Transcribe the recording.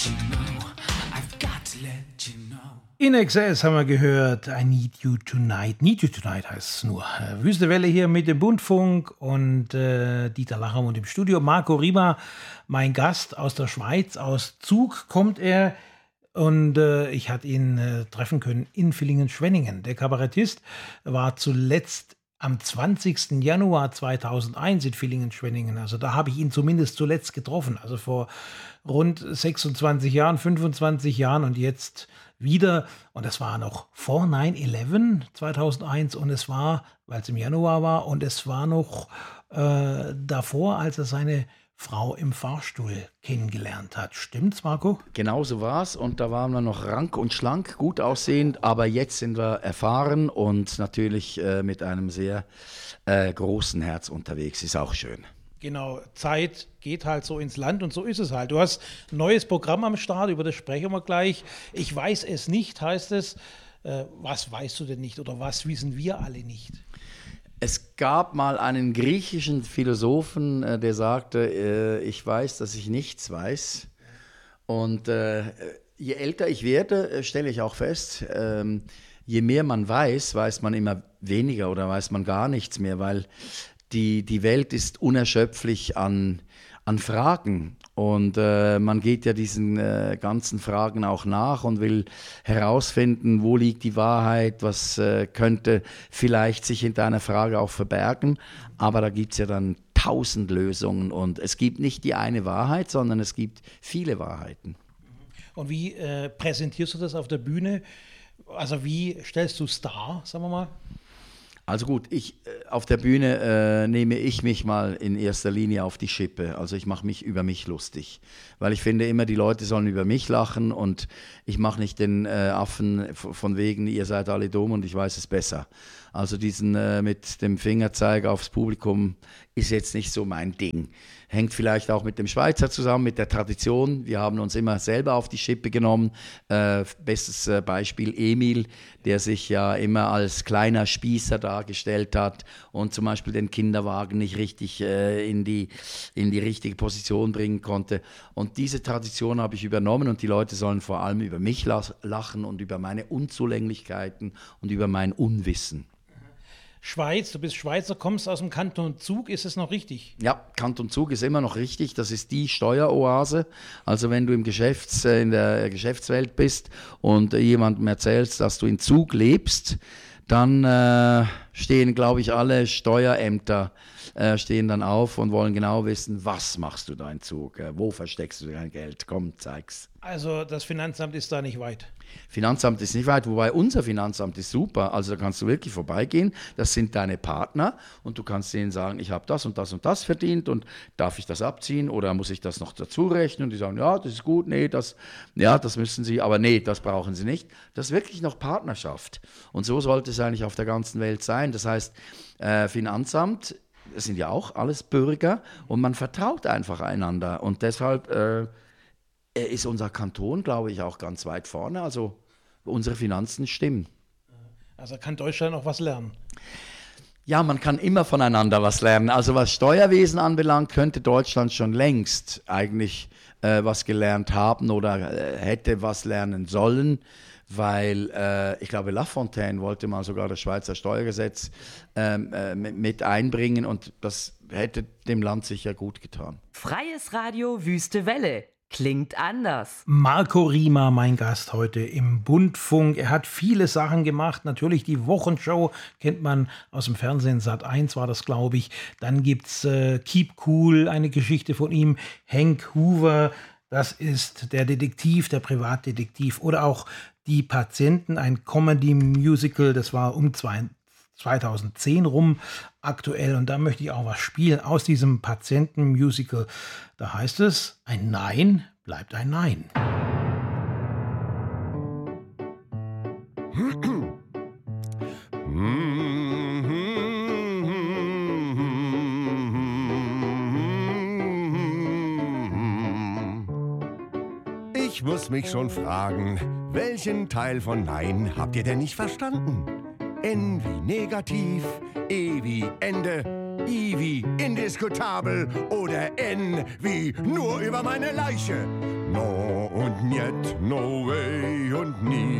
In Excess haben wir gehört, I Need You Tonight. Need You Tonight heißt es nur. Wüste Welle hier mit dem Bundfunk und Dieter Lachamund im Studio. Marco Rima, mein Gast aus der Schweiz, aus Zug kommt er. Und ich hatte ihn treffen können in Villingen-Schwenningen. Der Kabarettist war zuletzt am 20. Januar 2001 in Villingen-Schwenningen. Also da habe ich ihn zumindest zuletzt getroffen. Also vor rund 26 Jahren, 25 Jahren und jetzt wieder. Und das war noch vor 9/11 2001 und es war, weil es im Januar war, und es war noch davor, als er seine Frau im Fahrstuhl kennengelernt hat. Stimmt's, Marco? Genau so war's. Und da waren wir noch rank und schlank, gut aussehend. Aber jetzt sind wir erfahren und natürlich mit einem sehr großen Herz unterwegs. Ist auch schön. Genau, Zeit geht halt so ins Land und so ist es halt. Du hast ein neues Programm am Start, über das sprechen wir gleich. Ich weiß es nicht, heißt es. Was weißt du denn nicht oder was wissen wir alle nicht? Es gab mal einen griechischen Philosophen, der sagte, ich weiß, dass ich nichts weiß. Und je älter ich werde, stelle ich auch fest, je mehr man weiß, weiß man immer weniger oder weiß man gar nichts mehr, weil die Welt ist unerschöpflich an Fragen. Und man geht ja diesen ganzen Fragen auch nach und will herausfinden, wo liegt die Wahrheit, was könnte vielleicht sich hinter einer Frage auch verbergen. Aber da gibt es ja dann 1000 Lösungen und es gibt nicht die eine Wahrheit, sondern es gibt viele Wahrheiten. Und wie präsentierst du das auf der Bühne? Also wie stellst du es dar, sagen wir mal? Also gut, auf der Bühne nehme ich mich mal in erster Linie auf die Schippe. Also ich mache mich über mich lustig, weil ich finde immer, die Leute sollen über mich lachen und ich mache nicht den Affen von wegen, ihr seid alle dumm und ich weiß es besser. Also diesen mit dem Fingerzeig aufs Publikum ist jetzt nicht so mein Ding. Hängt vielleicht auch mit dem Schweizer zusammen, mit der Tradition. Wir haben uns immer selber auf die Schippe genommen. Bestes Beispiel Emil, der sich ja immer als kleiner Spießer dargestellt hat und zum Beispiel den Kinderwagen nicht richtig in die richtige Position bringen konnte. Und diese Tradition habe ich übernommen und die Leute sollen vor allem über mich lachen und über meine Unzulänglichkeiten und über mein Unwissen. Schweiz, du bist Schweizer, kommst aus dem Kanton Zug, ist es noch richtig? Ja, Kanton Zug ist immer noch richtig, das ist die Steueroase. Also wenn du in der Geschäftswelt bist und jemandem erzählst, dass du in Zug lebst, dann stehen, glaube ich, alle Steuerämter stehen dann auf und wollen genau wissen, was machst du da in Zug, wo versteckst du dein Geld, komm, zeig's. Also das Finanzamt ist da nicht weit? Finanzamt ist nicht weit, wobei unser Finanzamt ist super, also da kannst du wirklich vorbeigehen, das sind deine Partner und du kannst denen sagen, ich habe das und das und das verdient und darf ich das abziehen oder muss ich das noch dazu rechnen? Und die sagen, ja, das ist gut, nee, das müssen sie, aber nee, das brauchen sie nicht. Das ist wirklich noch Partnerschaft und so sollte es eigentlich auf der ganzen Welt sein. Das heißt, Finanzamt, das sind ja auch alles Bürger und man vertraut einfach einander und deshalb ist unser Kanton, glaube ich, auch ganz weit vorne. Also unsere Finanzen stimmen. Also kann Deutschland auch was lernen? Ja, man kann immer voneinander was lernen. Also was Steuerwesen anbelangt, könnte Deutschland schon längst eigentlich was gelernt haben oder hätte was lernen sollen. Weil ich glaube, Lafontaine wollte mal sogar das Schweizer Steuergesetz mit einbringen und das hätte dem Land sicher gut getan. Freies Radio Wüste Welle. Klingt anders. Marco Rima, mein Gast heute im Bundfunk. Er hat viele Sachen gemacht. Natürlich die Wochenshow kennt man aus dem Fernsehen. Sat.1 war das, glaube ich. Dann gibt's Keep Cool, eine Geschichte von ihm. Hank Hoover, das ist der Detektiv, der Privatdetektiv. Oder auch Die Patienten, ein Comedy-Musical. Das war um 2010 rum aktuell und da möchte ich auch was spielen aus diesem Patienten-Musical. Da heißt es, ein Nein bleibt ein Nein. Ich muss mich schon fragen, welchen Teil von Nein habt ihr denn nicht verstanden? N wie negativ, E wie Ende, I wie indiskutabel oder N wie nur über meine Leiche. No und niet, no way und nie.